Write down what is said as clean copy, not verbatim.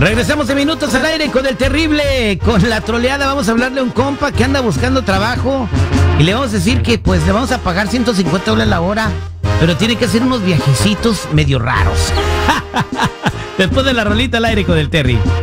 Regresamos de Minutos al Aire con el terrible, con la troleada. Vamos a hablarle a un compa que anda buscando trabajo y le vamos a decir que pues le vamos a pagar $150 la hora, pero tiene que hacer unos viajecitos medio raros. Después de la rolita al aire con el Terry.